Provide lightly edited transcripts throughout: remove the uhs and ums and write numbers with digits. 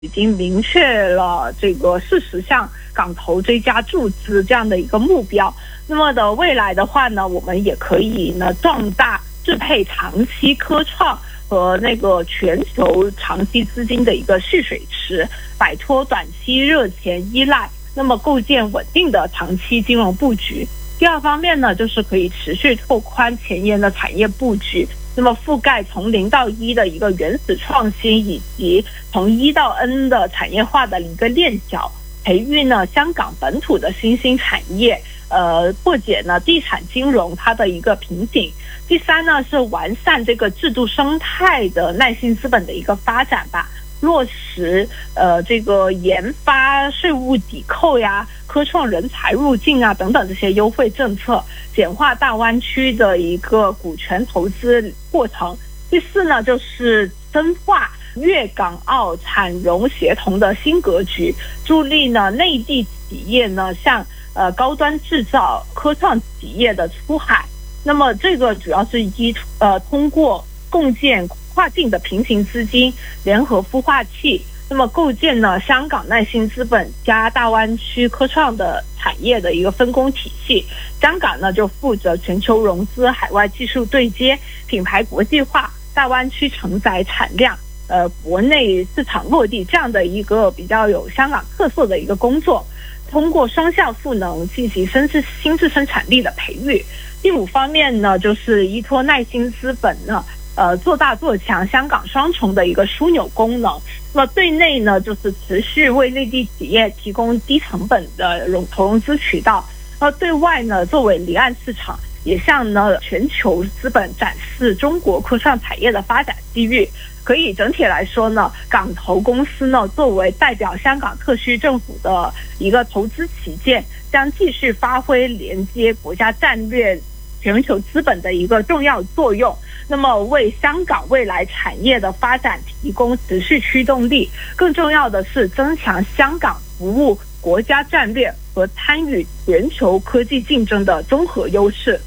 已经明确了这个40项港投追加注资这样的一个目标。那么的未来的话呢，我们也可以呢壮大支配长期科创和那个全球长期资金的一个蓄水池，摆脱短期热钱依赖，那么构建稳定的长期金融布局。第二方面呢，就是可以持续拓宽前沿的产业布局，那么覆盖从0到1的一个原始创新，以及从1到N 的产业化的一个链条，培育呢香港本土的新兴产业，破解呢地产金融它的一个瓶颈。第三呢是完善这个制度生态的耐心资本的一个发展吧，落实这个研发税务抵扣呀、科创人才入境啊等等这些优惠政策，简化大湾区的一个股权投资过程。第四呢就是深化粤港澳产融协同的新格局，助力呢内地企业呢向高端制造科创企业的出海。那么这个主要是通过共建跨境的平行资金联合孵化器，那么构建呢香港耐心资本加大湾区科创的产业的一个分工体系。香港呢就负责全球融资、海外技术对接、品牌国际化、大湾区承载产量、国内市场落地这样的一个比较有香港特色的一个工作，通过双向赋能进行新质生产力的培育。第五方面呢，就是依托耐心资本呢，做大做强香港双重的一个枢纽功能。那么对内呢，就是持续为内地企业提供低成本的投融资渠道；对外呢，作为离岸市场，也向呢全球资本展示中国科创产业的发展机遇。可以整体来说呢，港投公司呢作为代表香港特区政府的一个投资旗舰，将继续发挥连接国家战略、全球资本的一个重要作用，那么为香港未来产业的发展提供持续驱动力。更重要的是，增强香港服务国家战略和参与全球科技竞争的综合优势。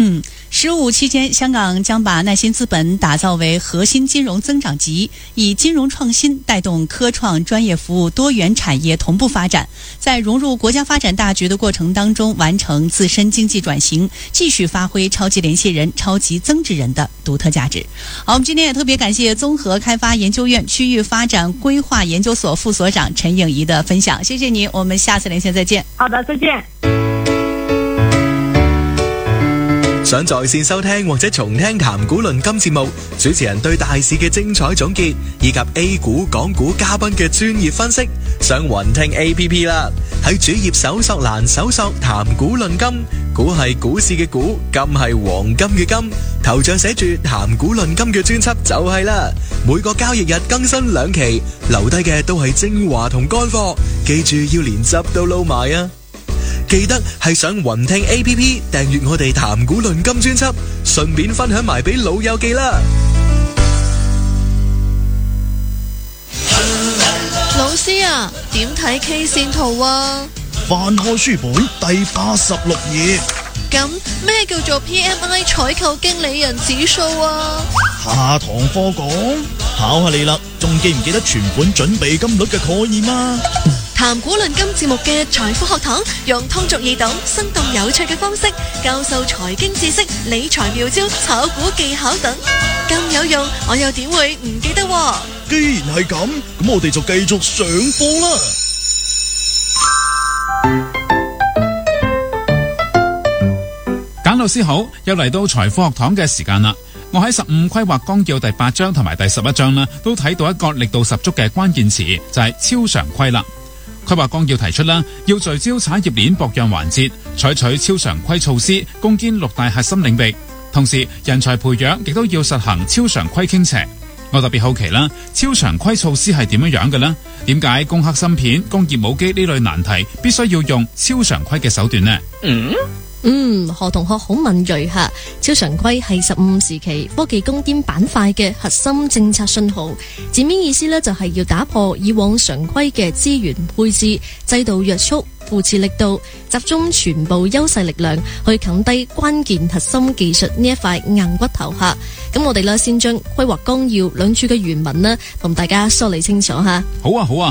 15期间，香港将把耐心资本打造为核心金融增长极，以金融创新带动科创专业服务多元产业同步发展，在融入国家发展大局的过程当中，完成自身经济转型，继续发挥超级联系人、超级增值人的独特价值。好，我们今天也特别感谢综合开发研究院区域發展规划研究所副所长陳穎儀的分享，謝謝你，我們下次連線再見。 好的，再見。 想在線收聽或者重聽談股論金節目，主持人對大市嘅精彩總結，以及 A 股、港股嘉賓嘅專業分析，上雲聽 APP 啦。喺主頁搜索欄搜索談股論金，股係股市嘅股，金係黃金嘅金，頭像寫住談股論金嘅專輯就係啦。每個交易日更新2期，留低嘅都係精華同乾貨，記住要連汁都撈埋啊！記得係上雲聽 APP 訂閱我哋談股論金專輯，順便分享埋俾老友記啦。 老師啊，點睇 K 線圖啊？ 翻開書本第86頁。 咁咩叫做 PMI 採購經理人指數啊？ 下堂課講，考下你啦，仲記唔記得存款準備金率嘅概念啊？ 談股論金節目嘅財富學堂，用通俗易懂、生動有趣嘅方式教授財經知識、理財妙招、炒股技巧等，咁有用，我又點會唔記得喎？ 既然係咁，咁我哋就繼續上課啦。 簡老師好，又嚟到財富學堂嘅時間啦。我喺15規劃綱要第8章同埋第11章啦，都睇到一個力度十足嘅關鍵詞，就係超常規啦。規劃綱要提出啦，要聚焦產業鏈各樣環節，採取超常規措施，攻堅6大核心領域。同時，人才培養亦都要實行超常規傾斜。我特別好奇啦，超常規措施係點樣嘅呢？點解攻克芯片、工業母機呢類難題必須要用超常規嘅手段呢？ 何同學好敏銳吓。超常規係15時期科技攻堅板塊嘅核心政策信號，字面意思呢，就係要打破以往常規嘅資源配置、制度約束、扶持力度，集中全部優勢力量去啃低關鍵核心技術呢一塊硬骨頭吓。咁我哋呢，先將規劃綱要兩處嘅原文呢，同大家梳理清楚吓。 好啊好啊。